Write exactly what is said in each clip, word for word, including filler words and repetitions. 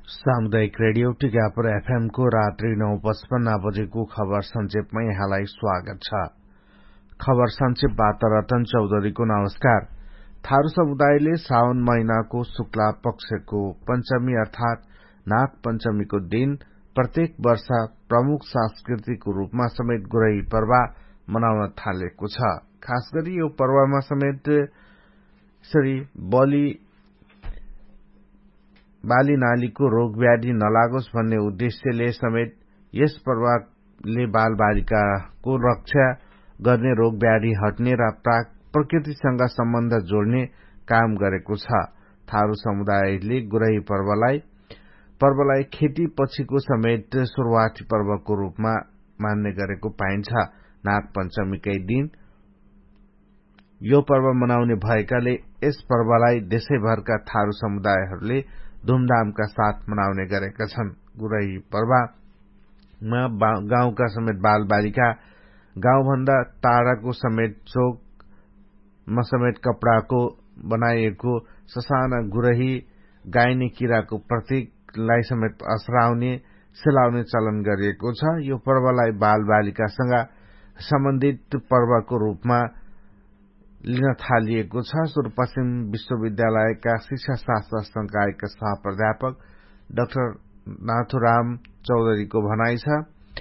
सामुदायिक radio Tikapur FM को रात्रि नौ पचपन्न बजेको खबर संक्षेपमा यहाँलाई स्वागत छ। खबर संक्षेपबाट रतन चौधरीको नमस्कार। थारू समुदायले साउन महिनाको शुक्ला पक्षको पञ्चमी अर्थात नाग पञ्चमीको दिन प्रत्येक वर्ष प्रमुख सांस्कृतिक रूपमा समेत गुरही पर्व मनाउन थालेको छ। खास गरी यो पर्वमा समेत यसरी बलि बाली नालीको रोग व्याधि नलागोस् भन्ने उद्देश्यले समेत यस पर्वले बाल बालिकाको रक्षा गर्ने, रोग व्याधि हट्ने र प्रकृतिसँग सम्बन्ध जोड्ने काम गरेको छ। थारू समुदायले गुरही पर्वलाई पर्वलाई खेती पछिको समेत शुरूआती पर्वको रूपमा मान्ने गरेको पाइन्छ। नाग पञ्चमीकै दिन यो पर्व मनाउने भएकाले यस पर्वलाई देशैभरका थारू समुदायहरूले धूमधामका साथ मनाउने गरेका छन्। गुरही पर्वमा गाउँका समेत बाल बालिका गाउँभन्दा टाढाको समेत चोकमा समेत कपडाको बनाइएको ससाना गुरही गाइने किराको प्रतीकलाई समेत असराउने सेलाउने चलन गरिएको छ। यो पर्वलाई बाल बालिकासँग सम्बन्धित पर्वको रूपमा लिन थालिएको छ। सुदूरपश्चिम विश्वविद्यालयका शिक्षा शास्त्र संकायका सह प्राध्यापक डाक्टर नाथुराम चौधरीको भनाइ छ।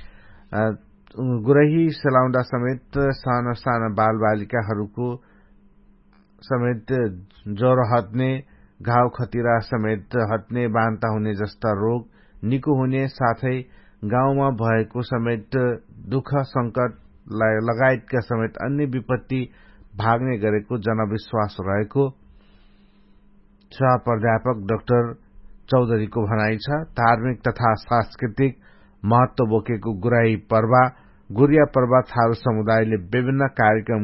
गुरही सेलाउँदा समेत साना साना बाल बालिकाहरूको समेत ज्वरो हट्ने, घाउ खतिरा समेत हट्ने, बान्ता हुने जस्ता रोग निको हुने साथै गाउँमा भएको समेत दुःख संकट लगायतका समेत अन्य विपत्ति भाग्ने गरेको जनविश्वास रहेको सह प्राध्यापक डाक्टर चौधरीको भनाइ छ। धार्मिक तथा सांस्कृतिक महत्व बोकेको गुरही पर्व गुरिया पर्व थारू समुदायले विभिन्न कार्यक्रम